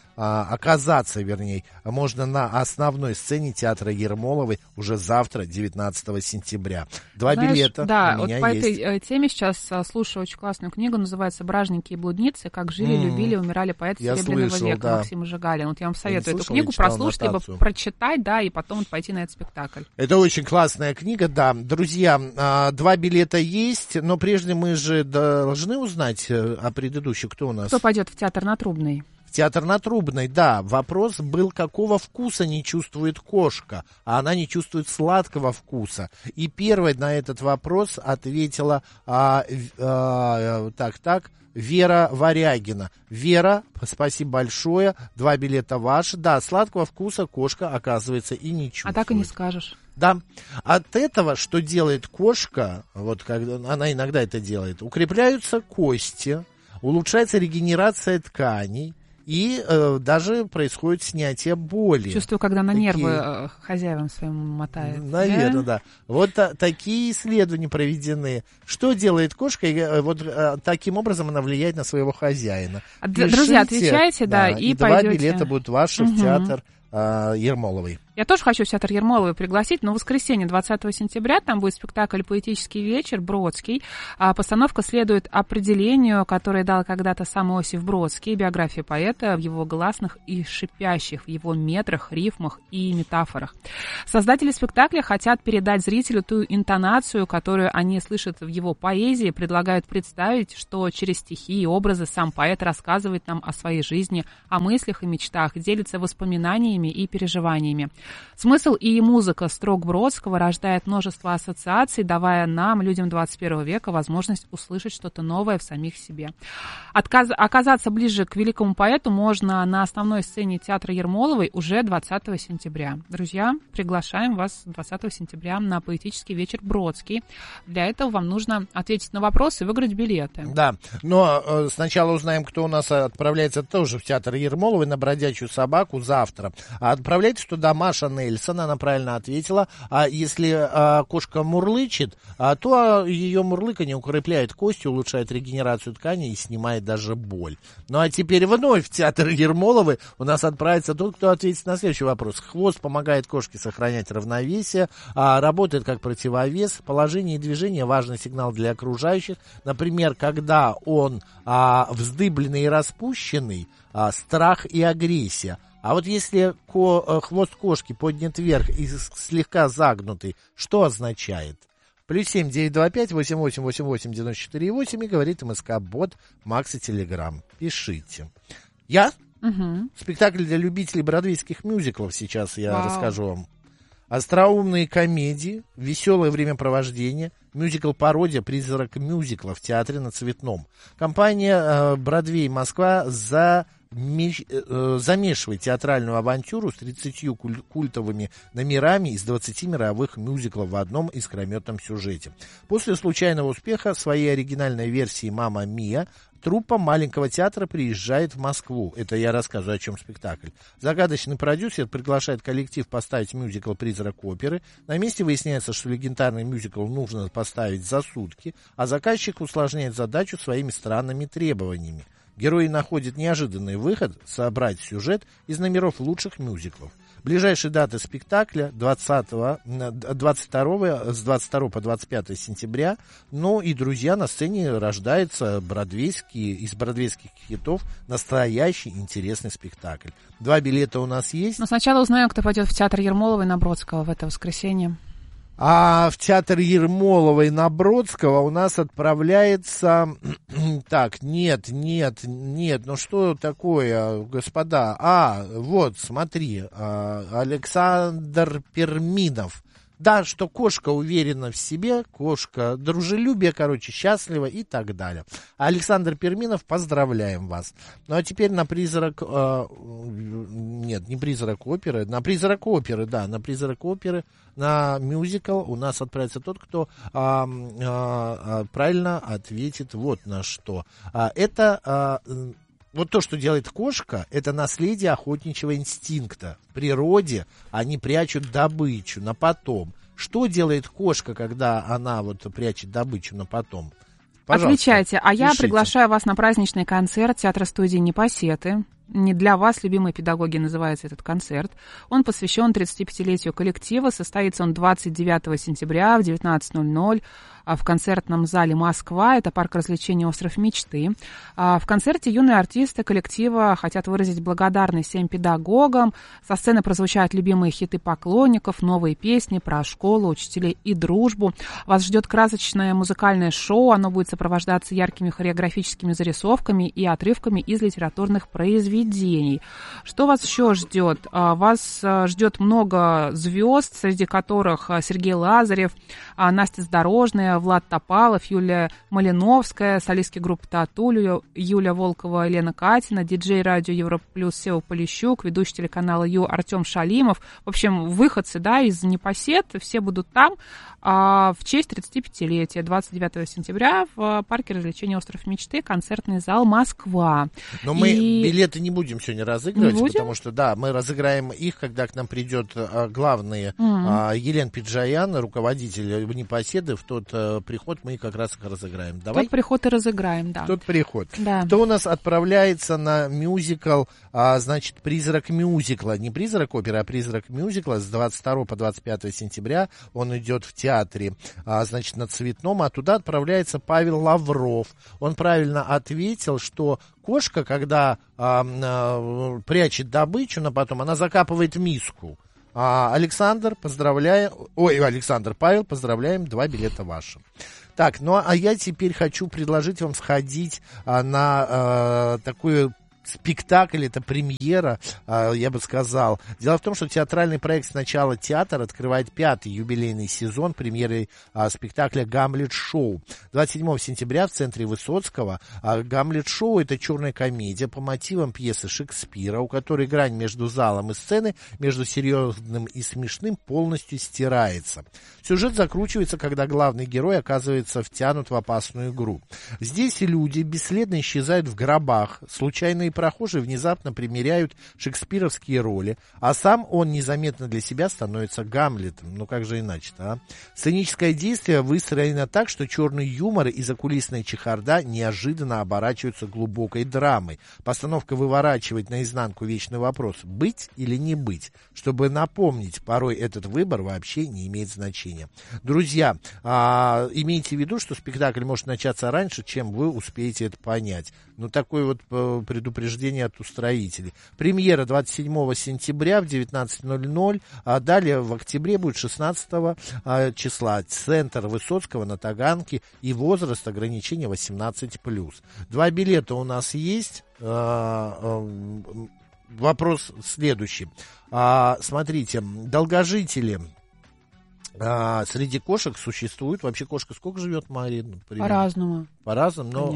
можно на основной сцене театра Ермоловой уже завтра, 19 сентября. 2 билета да, у меня вот по есть. этой теме сейчас слушаю очень классную книгу, называется «Бражники и блудницы. Как жили, любили, умирали поэты Серебряного века», да. Максим Жигалин. Вот я вам советую эту книгу прослушать, либо прочитать, да, и потом пойти на этот спектакль. Это очень классная книга, да. Друзья, 2 билета есть, но прежде мы же должны узнать о предыдущих, кто у нас. Кто пойдет в театр на Трубной? В театр на Трубной, да. Вопрос был, какого вкуса не чувствует кошка, а она не чувствует сладкого вкуса. И первой на этот вопрос ответила Вера Варягина. Вера, спасибо большое, 2 билета ваши. Да, сладкого вкуса кошка, оказывается, и не чувствует. А так и не скажешь. Да. От этого, что делает кошка, вот когда она иногда это делает, укрепляются кости, улучшается регенерация тканей, и даже происходит снятие боли. Чувствую, когда на нервы хозяевам своим мотает. Наверное, да. Вот такие исследования проведены. Что делает кошка, и вот таким образом она влияет на своего хозяина. Друзья, отвечайте, да, и 2 пойдете. билета будут ваши в театр Ермоловой. Я тоже хочу в театр Ермоловой пригласить, но в воскресенье, 20 сентября, там будет спектакль «Поэтический вечер» Бродский. Постановка следует определению, которое дал когда-то сам Иосиф Бродский, биография поэта в его гласных и шипящих, в его метрах, рифмах и метафорах. Создатели спектакля хотят передать зрителю ту интонацию, которую они слышат в его поэзии, предлагают представить, что через стихи и образы сам поэт рассказывает нам о своей жизни, о мыслях и мечтах, делится воспоминаниями и переживаниями. Смысл и музыка строк Бродского рождает множество ассоциаций, давая нам, людям 21 века, возможность услышать что-то новое в самих себе. Оказаться ближе к великому поэту можно на основной сцене театра Ермоловой уже 20 сентября. Друзья, приглашаем вас 20 сентября на поэтический вечер Бродский. Для этого вам нужно ответить на вопросы и выиграть билеты. Да, но сначала узнаем, кто у нас отправляется тоже в театр Ермоловой на «Бродячую собаку» завтра. Отправляйтесь туда Маша Нельсон, она правильно ответила. А если кошка мурлычет, то ее мурлыканье укрепляет кости, улучшает регенерацию тканей и снимает даже боль. Ну а теперь вновь в театр Ермоловой у нас отправится тот, кто ответит на следующий вопрос. Хвост помогает кошке сохранять равновесие, работает как противовес. Положение и движение — важный сигнал для окружающих. Например, когда он вздыбленный и распущенный, страх и агрессия. А вот если хвост кошки поднят вверх и слегка загнутый, что означает? +7 925 88 88 94 8 и говорит МСК-бот Макс и Телеграм. Пишите. Я? Угу. Спектакль для любителей бродвейских мюзиклов сейчас я расскажу вам. Остроумные комедии, веселое времяпровождение, мюзикл-пародия «Призрак мюзикла» в театре на Цветном. Компания «Бродвей Москва» замешивает театральную авантюру с 30 культовыми номерами из 20 мировых мюзиклов в одном искрометном сюжете. После случайного успеха своей оригинальной версии «Мамма Мия» труппа маленького театра приезжает в Москву. Это я рассказываю, о чем спектакль. Загадочный продюсер приглашает коллектив поставить мюзикл «Призрак оперы». На месте выясняется, что легендарный мюзикл нужно поставить за сутки, а заказчик усложняет задачу своими странными требованиями. Герои находят неожиданный выход собрать сюжет из номеров лучших мюзиклов. Ближайшие даты спектакля с 22 по 25 сентября. Ну и, друзья, на сцене рождается из бродвейских хитов настоящий интересный спектакль. 2 билета у нас есть. Но сначала узнаем, кто пойдет в театр Ермоловой на Бродского в это воскресенье. А в театр Ермоловой на Бродского у нас отправляется... Так, нет, ну что такое, господа? Вот, смотри, Александр Перминов. Да, что кошка уверена в себе, кошка дружелюбие, счастлива и так далее. Александр Перминов, поздравляем вас. Ну, а теперь на «Призрак...» Нет, не «Призрак оперы», на «Призрак оперы», да, на «Призрак оперы», на мюзикл у нас отправится тот, кто правильно ответит вот на что. Вот то, что делает кошка, это наследие охотничьего инстинкта. В природе они прячут добычу на потом. Что делает кошка, когда она прячет добычу на потом? Пожалуйста, отвечайте. А я пишите. Приглашаю вас на праздничный концерт театра-студии «Непосеты». Не для вас, любимые педагоги, называется этот концерт. Он посвящен 35-летию коллектива. Состоится он 29 сентября в 19:00 в концертном зале «Москва». Это парк развлечений «Остров мечты». В концерте юные артисты коллектива хотят выразить благодарность всем педагогам. Со сцены прозвучат любимые хиты поклонников, новые песни про школу, учителей и дружбу. Вас ждет красочное музыкальное шоу. Оно будет сопровождаться яркими хореографическими зарисовками и отрывками из литературных произведений. Что вас еще ждет? Вас ждет много звезд, среди которых Сергей Лазарев, Настя Задорожная, Влад Топалов, Юлия Малиновская, солистки группы «Тату», Юлия Волкова, Елена Катина, диджей радио Европа Плюс Сева Полищук, ведущий телеканала Ю Артем Шалимов. В общем, выходцы, из «Непосед», все будут там в честь 35-летия. 29 сентября в парке развлечений «Остров мечты», концертный зал «Москва». Но мы билеты не будем сегодня разыгрывать, потому что, мы разыграем их, когда к нам придет главный Елена Пиджаян, руководитель «Непоседы», в тот приход мы как раз их разыграем. Давай. Тот приход и разыграем, да. Тот приход. Да. Кто у нас отправляется на мюзикл, значит, «Призрак мюзикла». Не «Призрак оперы», а «Призрак мюзикла» с 22 по 25 сентября. Он идет в театре, значит, на Цветном, а туда отправляется Павел Лавров. Он правильно ответил, что кошка, когда прячет добычу, но потом она закапывает в миску. Александр, Павел, поздравляем, 2 билета ваши. Так, ну а я теперь хочу предложить вам сходить на такую спектакль, это премьера, я бы сказал. Дело в том, что театральный проект «Сначала театр» открывает 5-й юбилейный сезон премьеры спектакля «Гамлет-шоу». 27 сентября в центре Высоцкого. «Гамлет-шоу» — это черная комедия по мотивам пьесы Шекспира, у которой грань между залом и сценой, между серьезным и смешным полностью стирается. Сюжет закручивается, когда главный герой оказывается втянут в опасную игру. Здесь люди бесследно исчезают в гробах, случайные прохожие внезапно примеряют шекспировские роли, а сам он незаметно для себя становится Гамлетом. Ну как же иначе-то, а? Сценическое действие выстроено так, что черный юмор и закулисная чехарда неожиданно оборачиваются глубокой драмой. Постановка выворачивает наизнанку вечный вопрос: быть или не быть? Чтобы напомнить, порой этот выбор вообще не имеет значения. Друзья, имейте в виду, что спектакль может начаться раньше, чем вы успеете это понять. Ну, такое вот предупреждение от устроителей. Премьера 27 сентября в 19:00, а далее в октябре будет 16 числа. Центр Высоцкого на Таганке и возраст ограничения 18+. 2 билета у нас есть. Вопрос следующий. Смотрите, долгожители среди кошек существует. Вообще кошка сколько живет, Марина? По-разному. По-разному, но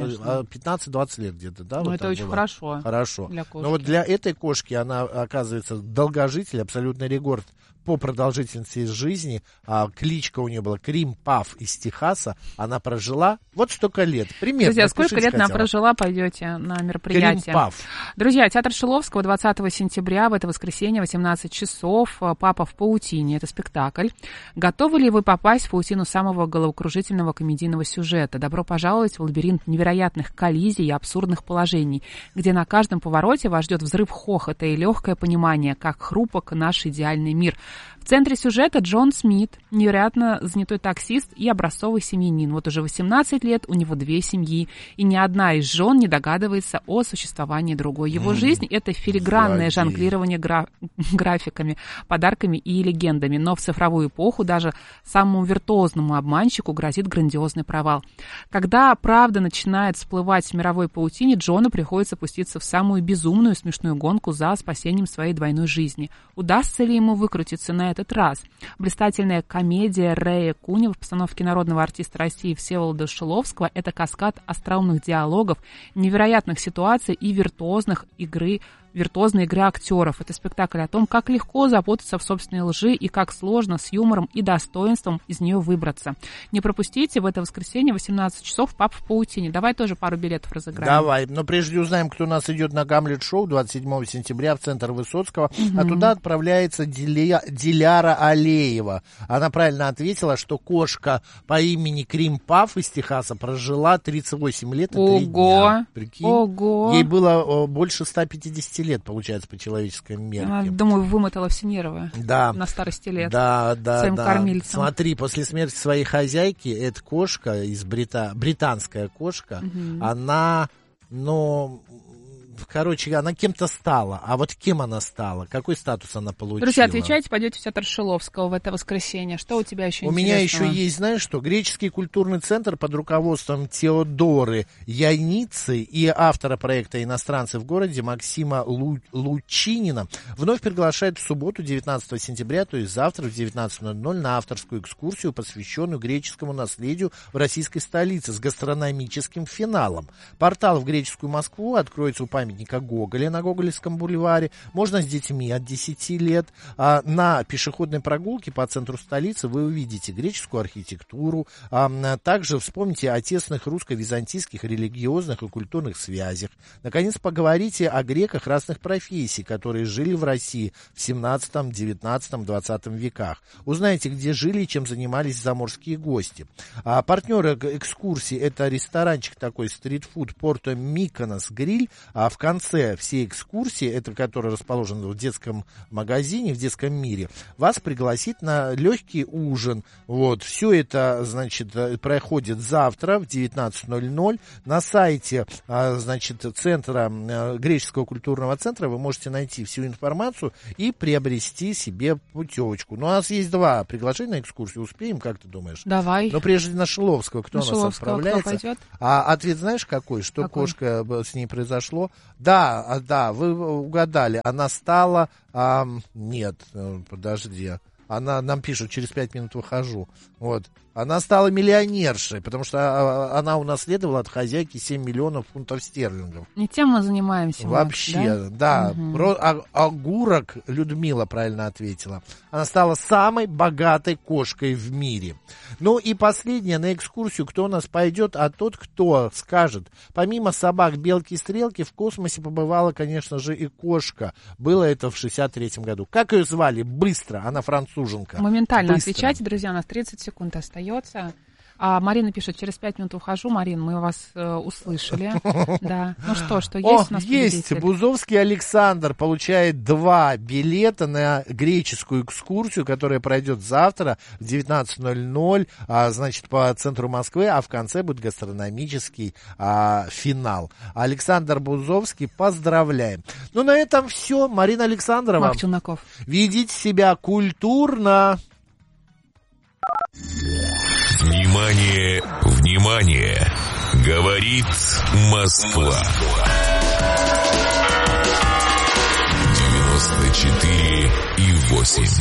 15-20 лет где-то, да? Ну, вот это очень было. хорошо для кошки. Но вот для этой кошки она, оказывается, долгожитель, абсолютный рекорд по продолжительности жизни. Кличка у нее была Крим Паф из Техаса. Она прожила вот столько лет. Примерно. Друзья, сколько лет она прожила, пойдете на мероприятие. Крим Паф. Друзья, театр Шиловского 20 сентября, в это воскресенье, 18 часов. «Папа в паутине». Это спектакль. Готовы ли вы попасть в паутину самого головокружительного комедийного сюжета? Добро пожаловать в лабиринт невероятных коллизий и абсурдных положений, где на каждом повороте вас ждет взрыв хохота и легкое понимание, как хрупок наш идеальный мир. В центре сюжета Джон Смит, невероятно занятой таксист и образцовый семьянин. Вот уже 18 лет у него 2 семьи, и ни одна из жен не догадывается о существовании другой. Его жизнь — это филигранное жонглирование графиками, подарками и легендами. Но в цифровую эпоху даже самому виртуозному обманщику грозит грандиозный провал. Когда правда начинает всплывать в мировой паутине, Джону приходится пуститься в самую безумную смешную гонку за спасением своей двойной жизни. Удастся ли ему выкрутиться на этот раз? Блистательная комедия Рэя Кунева в постановке народного артиста России Всеволода Шиловского — это каскад остроумных диалогов, невероятных ситуаций и виртуозной игры актеров. Это спектакль о том, как легко запутаться в собственной лжи и как сложно с юмором и достоинством из нее выбраться. Не пропустите в это воскресенье 18 часов «Папа в паутине». Давай тоже пару билетов разыграем. Давай, но прежде узнаем, кто у нас идет на Гамлет-шоу 27 сентября в центр Высоцкого. А туда отправляется Диляра Алеева. Она правильно ответила, что кошка по имени Крим Паф из Техаса прожила 38 лет и 3 дня. Прикинь? Ого! Ей было больше 150 лет, получается, по человеческим меркам. Она, думаю, вымотала все нервы на старости лет своим кормильцам. Смотри, после смерти своей хозяйки, эта кошка, британская кошка, она, она кем-то стала. А вот кем она стала? Какой статус она получила? Друзья, отвечайте, пойдете в театр Шиловского в это воскресенье. Что у тебя еще интересного? У меня еще есть, знаешь что, греческий культурный центр под руководством Теодоры Яницы и автора проекта «Иностранцы в городе» Максима Лучинина вновь приглашает в субботу, 19 сентября, то есть завтра в 19:00 на авторскую экскурсию, посвященную греческому наследию в российской столице с гастрономическим финалом. Портал в греческую Москву откроется у памятника памятника Гоголя на Гоголевском бульваре. Можно с детьми от 10 лет. На пешеходной прогулке по центру столицы вы увидите греческую архитектуру. Также вспомните о тесных русско-византийских религиозных и культурных связях. Наконец, поговорите о греках разных профессий, которые жили в России в 17, 19, 20 веках. Узнайте, где жили и чем занимались заморские гости. Партнеры экскурсии — это ресторанчик такой, стритфуд Порто Миконос Гриль. В конце всей экскурсии, это который расположен в детском магазине, в детском мире, вас пригласит на легкий ужин. Вот, все это, значит, проходит завтра в 19:00 на сайте, значит, центра, греческого культурного центра. Вы можете найти всю информацию и приобрести себе путевочку. Ну, у нас есть 2 приглашения на экскурсию. Успеем, как ты думаешь? Давай. Но прежде на Шиловского. Кто у нас отправляется? Кто пойдет? Ответ знаешь какой? Что какой? Кошка с ней произошло? Да, вы угадали. Она стала... нет, подожди. Она нам пишет, через 5 минут выхожу. Вот. Она стала миллионершей, потому что она унаследовала от хозяйки 7 миллионов фунтов стерлингов. Не тем мы занимаемся. Вообще, да. Угу. Огурок, Людмила правильно ответила. Она стала самой богатой кошкой в мире. Ну и последнее, на экскурсию кто у нас пойдет, а тот, кто скажет, помимо собак, белки и стрелки, в космосе побывала, конечно же, и кошка. Было это в 1963 году. Как ее звали? Быстро, она француженка. Моментально отвечайте, друзья, у нас 30 секунд остается. Марина пишет, через 5 минут ухожу. Марин, мы вас услышали. Да. Ну что есть у нас есть. Бузовский Александр получает 2 билета на греческую экскурсию, которая пройдет завтра в 19:00, значит, по центру Москвы, а в конце будет гастрономический финал. Александр Бузовский, поздравляем. Ну, на этом все. Марина Александрова. Марк Челноков. Ведите себя культурно. Внимание, внимание! Говорит Москва. 94,8.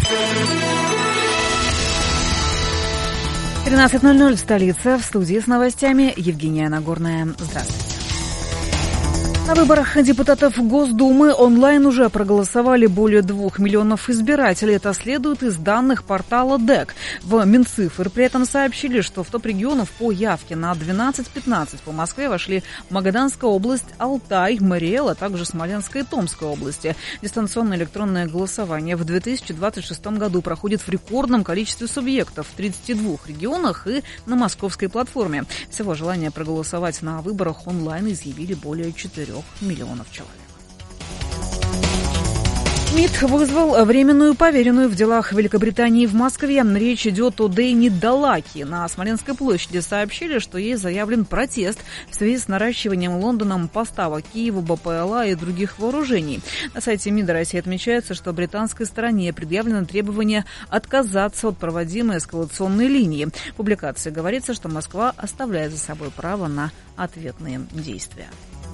13:00 в столице. В студии с новостями Евгения Нагорная. Здравствуйте. На выборах депутатов Госдумы онлайн уже проголосовали более 2 миллионов избирателей. Это следует из данных портала ДЭК. В Минцифры при этом сообщили, что в топ регионов по явке на 12-15 по Москве вошли Магаданская область, Алтай, Мариэл, а также Смоленская и Томская области. Дистанционное электронное голосование в 2026 году проходит в рекордном количестве субъектов в 32 регионах и на московской платформе. Всего желание проголосовать на выборах онлайн изъявили более 4 миллионов человек. МИД вызвал временную поверенную в делах Великобритании в Москве. Речь идет о Дейне Далаки. На Смоленской площади сообщили, что ей заявлен протест в связи с наращиванием Лондоном поставок Киеву БПЛА и других вооружений. На сайте МИДа России отмечается, что британской стороне предъявлено требование отказаться от проводимой эскалационной линии. В публикации говорится, что Москва оставляет за собой право на ответные действия.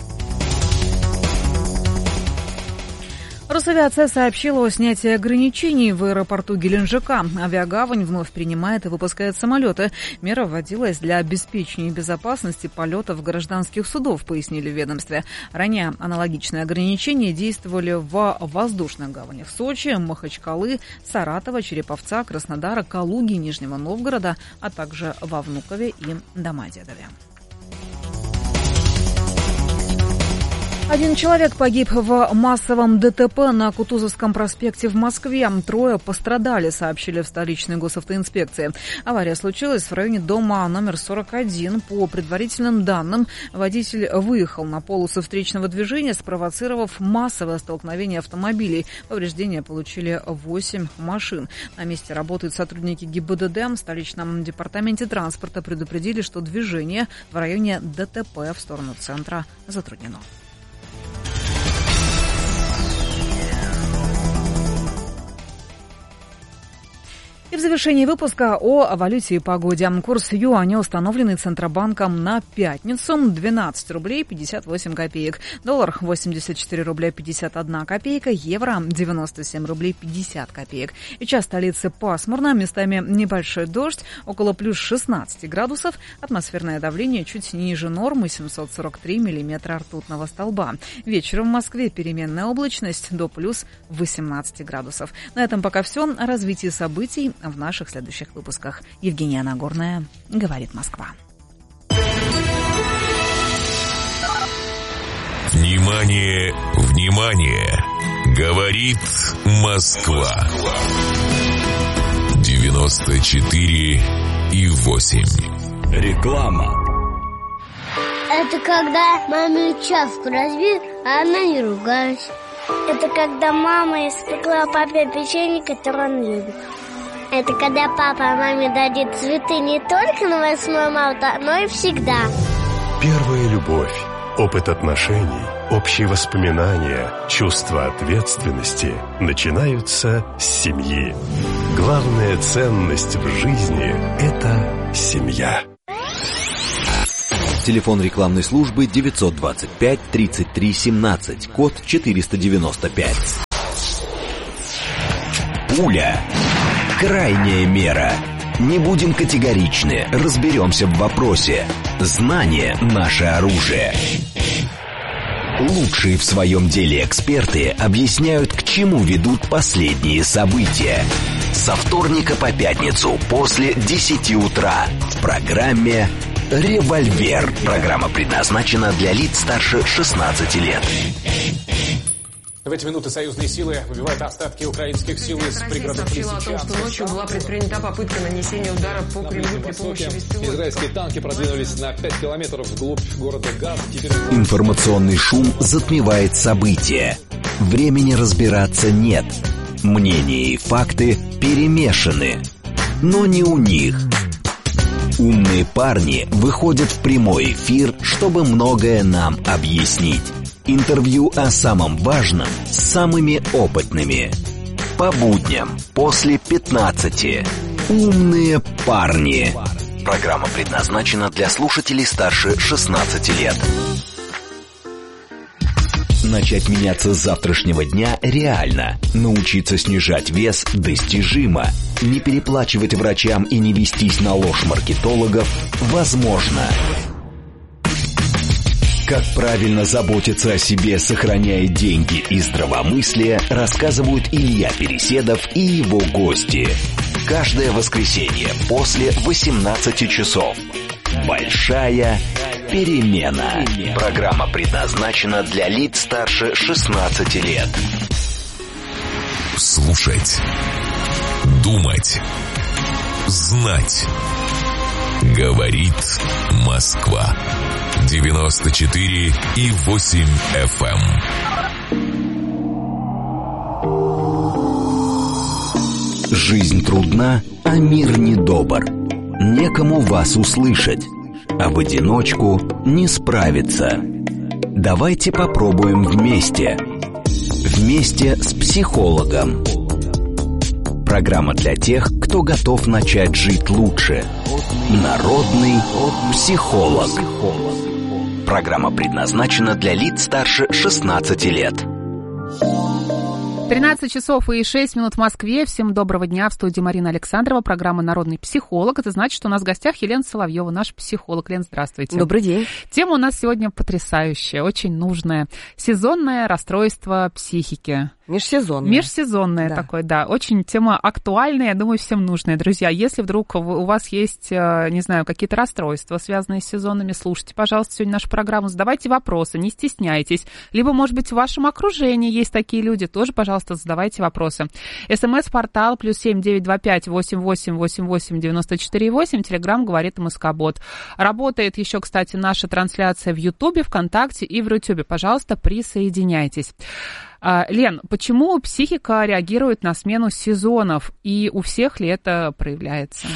Росавиация сообщила о снятии ограничений в аэропорту Геленджика. Авиагавань вновь принимает и выпускает самолеты. Мера вводилась для обеспечения безопасности полетов гражданских судов, пояснили в ведомстве. Ранее аналогичные ограничения действовали в воздушных гаванях Сочи, Махачкалы, Саратова, Череповца, Краснодара, Калуги, Нижнего Новгорода, а также во Внукове и Домодедове. 1 человек погиб в массовом ДТП на Кутузовском проспекте в Москве. 3 пострадали, сообщили в столичной госавтоинспекции. Авария случилась в районе дома номер 41. По предварительным данным, водитель выехал на полосу встречного движения, спровоцировав массовое столкновение автомобилей. Повреждения получили 8 машин. На месте работают сотрудники ГИБДД. В столичном департаменте транспорта предупредили, что движение в районе ДТП в сторону центра затруднено. И в завершении выпуска о валюте и погоде. Курс юаня, установленный Центробанком на пятницу, 12 рублей 58 копеек. Доллар 84 рубля 51 копейка. Евро 97 рублей 50 копеек. Сейчас в столице пасмурно, местами небольшой дождь, около плюс 16 градусов. Атмосферное давление чуть ниже нормы, 743 миллиметра ртутного столба. Вечером в Москве переменная облачность до плюс 18 градусов. На этом пока все. О развитии событий в наших следующих выпусках. Евгения Нагорная, говорит Москва. Внимание, внимание! Говорит Москва. 94,8. Реклама. Это когда маме чашку разбил, а она не ругалась. Это когда мама испекла папе печенье, которое он любит. Это когда папа маме дарит цветы не только на 8 марта, но и всегда. Первая любовь, опыт отношений, общие воспоминания, чувство ответственности начинаются с семьи. Главная ценность в жизни – это семья. Телефон рекламной службы 925 33 17, код 495. Пуля. Крайняя мера. Не будем категоричны, разберемся в вопросе. Знание – наше оружие. Лучшие в своем деле эксперты объясняют, к чему ведут последние события. Со вторника по пятницу после 10 утра в программе «Револьвер». Программа предназначена для лиц старше 16 лет. В эти минуты союзные силы выбивают остатки украинских сил из пригородов Лисичанска. О том, что ночью была предпринята попытка нанесения удара по Кремлю при помощи беспилотников. Израильские танки продвинулись на 5 километров вглубь города Газ. Информационный шум затмевает события. Времени разбираться нет. Мнения и факты перемешаны. Но не у них. Умные парни выходят в прямой эфир, чтобы многое нам объяснить. Интервью о самом важном с самыми опытными. По будням после 15. Умные парни. Программа предназначена для слушателей старше 16 лет. Начать меняться с завтрашнего дня реально. Научиться снижать вес достижимо. Не переплачивать врачам и не вестись на ложь маркетологов возможно. Как правильно заботиться о себе, сохраняя деньги и здравомыслие, рассказывают Илья Переседов и его гости. Каждое воскресенье после 18 часов. Большая перемена. Программа предназначена для лиц старше 16 лет. Слушать. Думать. Знать. Говорит Москва. 94,8 FM. Жизнь трудна, а мир недобр. Некому вас услышать, а в одиночку не справиться. Давайте попробуем вместе. Вместе с психологом. Программа для тех, кто готов начать жить лучше. Народный психолог. Программа предназначена для лиц старше 16 лет. 13 часов и 6 минут в Москве. Всем доброго дня. В студии Марина Александрова. Программа «Народный психолог». Это значит, что у нас в гостях Елена Соловьева, наш психолог. Лен, здравствуйте. Добрый день. Тема у нас сегодня потрясающая, очень нужная. Сезонное расстройство психики. Межсезонное, да. Такое, да. Очень тема актуальная, я думаю, всем нужная. Друзья, если вдруг у вас есть, не знаю, какие-то расстройства, связанные с сезонами, слушайте, пожалуйста, сегодня нашу программу, задавайте вопросы, не стесняйтесь. Либо, может быть, в вашем окружении есть такие люди, тоже, пожалуйста, задавайте вопросы. СМС-портал +7 925 88 88 94 8. Телеграм говорит МСК-бот. Работает еще, кстати, наша трансляция в Ютубе, ВКонтакте и в Рутюбе. Пожалуйста, присоединяйтесь. Лен, почему психика реагирует на смену сезонов, и у всех ли это проявляется?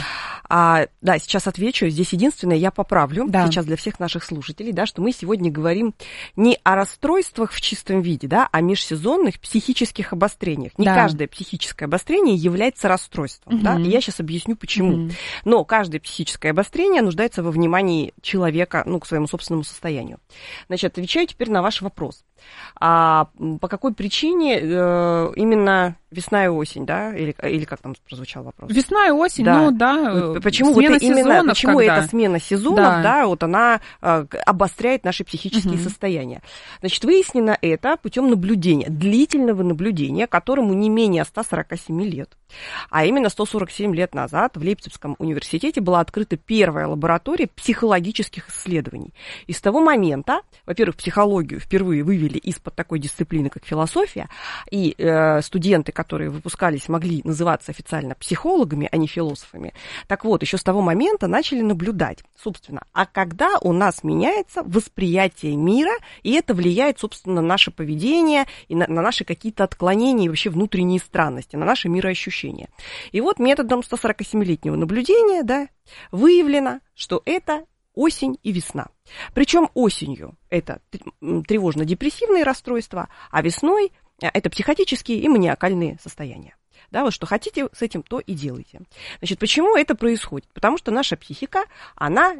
Да, сейчас отвечу. Здесь единственное, я поправлю сейчас для всех наших слушателей, да, что мы сегодня говорим не о расстройствах в чистом виде, да, а межсезонных психических обострениях. Не каждое психическое обострение является расстройством, да, и я сейчас объясню, почему. Но каждое психическое обострение нуждается во внимании человека, к своему собственному состоянию. Значит, отвечаю теперь на ваш вопрос. По какой причине именно весна и осень, да? Или как там прозвучал вопрос? Весна и осень, Почему смена вот именно, сезонов, почему эта смена сезонов, вот она обостряет наши психические состояния? Значит, выяснено это путем наблюдения, длительного наблюдения, которому не менее 147 лет. А именно 147 лет назад в Лейпцигском университете была открыта первая лаборатория психологических исследований. И с того момента, во-первых, психологию впервые вывели из-под такой дисциплины, как философия, и студенты, которые выпускались, могли называться официально психологами, а не философами. Так вот, еще с того момента начали наблюдать, собственно, а когда у нас меняется восприятие мира, и это влияет, собственно, на наше поведение, и на наши какие-то отклонения, и вообще внутренние странности, на наше мироощущение. И вот методом 147-летнего наблюдения, да, выявлено, что это осень и весна. Причем осенью это тревожно-депрессивные расстройства, а весной это психотические и маниакальные состояния. Да, вот что хотите с этим, то и делайте. Значит, почему это происходит? Потому что наша психика, она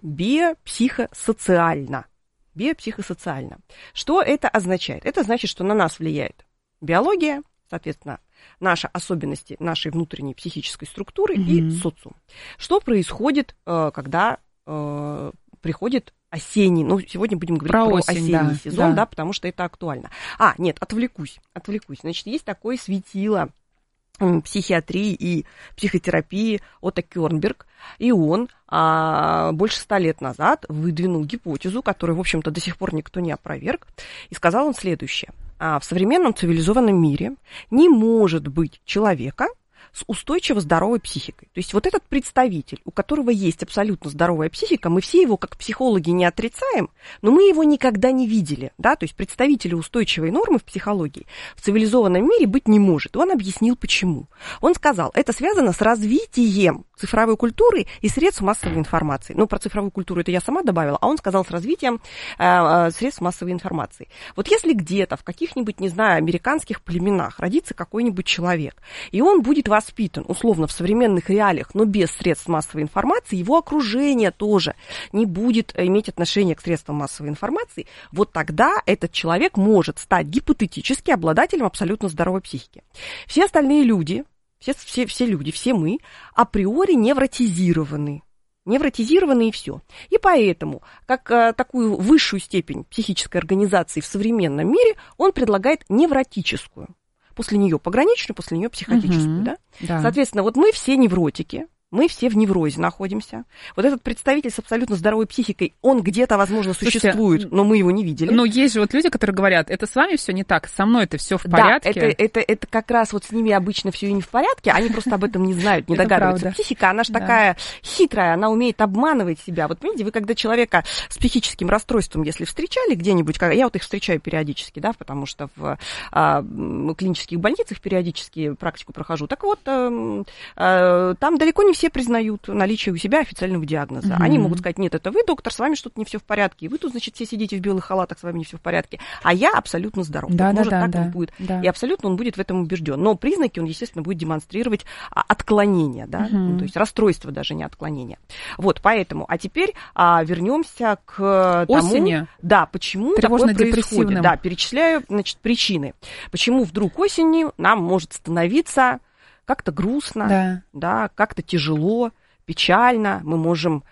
биопсихосоциальна. Биопсихосоциальна. Что это означает? Это значит, что на нас влияет биология, соответственно, наши особенности нашей внутренней психической структуры и социум. Что происходит, когда приходит осенний, сегодня будем говорить про осенний сезон, да, потому что это актуально. Отвлекусь. Значит, есть такое светило психиатрии и психотерапии Отто Кёрнберг, и он больше 100 лет назад выдвинул гипотезу, которую, в общем-то, до сих пор никто не опроверг, и сказал он следующее. В современном цивилизованном мире не может быть человека с устойчиво здоровой психикой. То есть вот этот представитель, у которого есть абсолютно здоровая психика, мы все его как психологи не отрицаем, но мы его никогда не видели. Да? То есть представителя устойчивой нормы в психологии в цивилизованном мире быть не может. Он объяснил, почему. Он сказал, это связано с развитием цифровой культуры и средств массовой информации. Про цифровую культуру это я сама добавила, а он сказал с развитием средств массовой информации. Вот если где-то в каких-нибудь, не знаю, американских племенах родится какой-нибудь человек, и он будет воспитан, условно, в современных реалиях, но без средств массовой информации, его окружение тоже не будет иметь отношения к средствам массовой информации, вот тогда этот человек может стать гипотетически обладателем абсолютно здоровой психики. Все остальные люди, все люди, все мы априори невротизированы. Невротизированы и все. И поэтому, как такую высшую степень психической организации в современном мире, он предлагает невротическую. После нее пограничную, после нее психотическую. Да? Соответственно, вот мы все невротики, мы все в неврозе находимся. Вот этот представитель с абсолютно здоровой психикой, он где-то, возможно, существует, но мы его не видели. Но есть же вот люди, которые говорят, это с вами все не так, со мной это все в порядке. Да, это как раз вот с ними обычно все и не в порядке, они просто об этом не знают, не догадываются. Психика, она же такая хитрая, она умеет обманывать себя. Вот понимаете, вы когда человека с психическим расстройством, если встречали где-нибудь, я вот их встречаю периодически, да, потому что в клинических больницах периодически практику прохожу, так вот, там далеко не все признают наличие у себя официального диагноза. Они могут сказать, нет, это вы, доктор, с вами что-то не все в порядке, и вы тут, значит, все сидите в белых халатах, с вами не все в порядке, а я абсолютно здоров. Он будет. И абсолютно он будет в этом убежден. Но признаки он, естественно, будет демонстрировать отклонение, да, то есть расстройство даже, не отклонение. Вот, поэтому, а теперь вернемся к осени. Да, почему такое происходит. Да, перечисляю, значит, причины. Почему вдруг осенью нам может становиться как-то грустно, да, как-то тяжело, печально, мы можем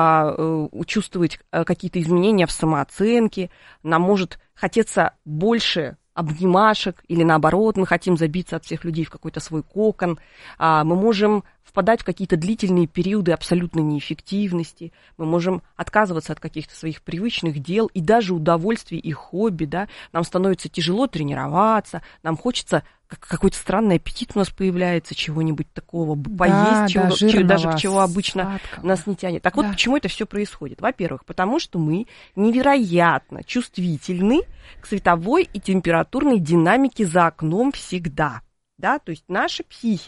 чувствовать какие-то изменения в самооценке, нам может хотеться больше обнимашек, или наоборот, мы хотим забиться от всех людей в какой-то свой кокон, мы можем впадать в какие-то длительные периоды абсолютной неэффективности, мы можем отказываться от каких-то своих привычных дел и даже удовольствий и хобби, да, нам становится тяжело тренироваться, нам хочется, какой-то странный аппетит у нас появляется, чего-нибудь такого, поесть, чего обычно нас не тянет. Так вот, почему это все происходит? Во-первых, потому что мы невероятно чувствительны к световой и температурной динамике за окном всегда. Да? То есть наша психика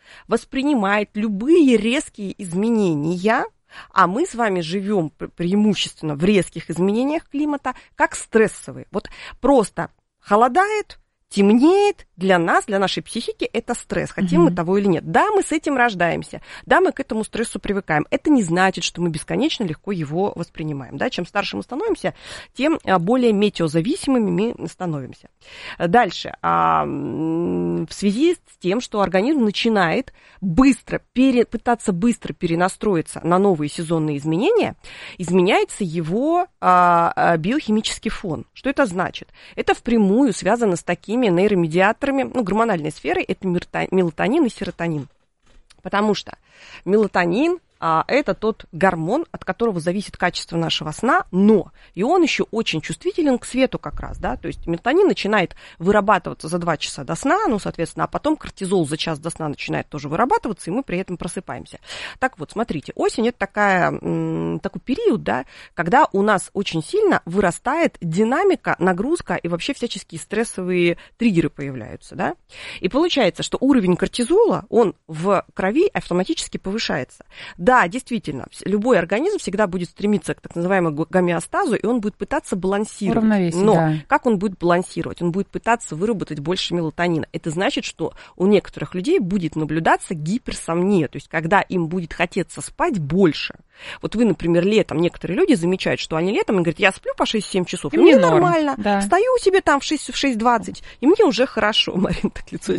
воспринимает любые резкие изменения, а мы с вами живем преимущественно в резких изменениях климата, как стрессовые. Вот просто холодает, темнеет, для нас, для нашей психики это стресс, хотим мы того или нет. Да, мы с этим рождаемся, да, мы к этому стрессу привыкаем. Это не значит, что мы бесконечно легко его воспринимаем. Да? Чем старше мы становимся, тем более метеозависимыми мы становимся. Дальше. В связи с тем, что организм начинает пытаться быстро перенастроиться на новые сезонные изменения, изменяется его биохимический фон. Что это значит? Это впрямую связано с такими нейромедиаторами, гормональной сферой, это мелатонин и серотонин. Потому что мелатонин это тот гормон, от которого зависит качество нашего сна, но и он еще очень чувствителен к свету как раз, да, то есть мелатонин начинает вырабатываться за 2 часа до сна, соответственно, а потом кортизол за час до сна начинает тоже вырабатываться, и мы при этом просыпаемся. Так вот, смотрите, осень это такой период, да, когда у нас очень сильно вырастает динамика, нагрузка и вообще всяческие стрессовые триггеры появляются, да, и получается, что уровень кортизола, он в крови автоматически повышается. Да, действительно, любой организм всегда будет стремиться к так называемому гомеостазу, и он будет пытаться балансировать. Но как он будет балансировать? Он будет пытаться выработать больше мелатонина. Это значит, что у некоторых людей будет наблюдаться гиперсомния, то есть когда им будет хотеться спать больше. Вот вы, например, летом, некоторые люди замечают, что они летом говорят, я сплю по 6-7 часов, и мне нормально, встаю себе там в 6:20, и мне уже хорошо. Марина так лицо